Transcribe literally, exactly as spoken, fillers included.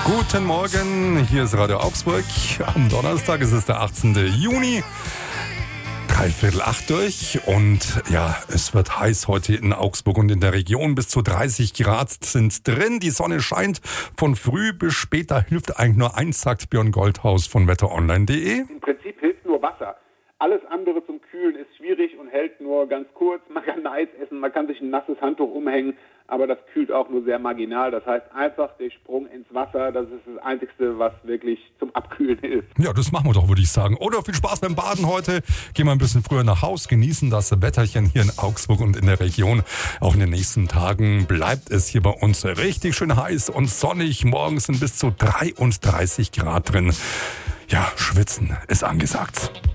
Guten Morgen, hier ist Radio Augsburg. Am Donnerstag ist es der achtzehnten Juni. Dreiviertel acht durch und ja, es wird heiß heute in Augsburg und in der Region. Bis zu dreißig Grad sind drin. Die Sonne scheint von früh bis spät. Da hilft eigentlich nur eins, sagt Björn Goldhaus von wetteronline punkt de. Im Prinzip hilft nur Wasser. Alles andere zum Kühlen ist schwierig und hält nur ganz kurz. Man kann Eis essen, man kann sich ein nasses Handtuch umhängen, aber das kühlt auch nur sehr marginal. Das heißt einfach der Sprung ins Wasser, das ist das Einzige, was wirklich zum Abkühlen hilft. Ja, das machen wir doch, würde ich sagen. Oder viel Spaß beim Baden heute. Gehen wir ein bisschen früher nach Haus, genießen das Wetterchen hier in Augsburg und in der Region. Auch in den nächsten Tagen bleibt es hier bei uns richtig schön heiß und sonnig. Morgens sind bis zu dreiunddreißig Grad drin. Ja, schwitzen ist angesagt.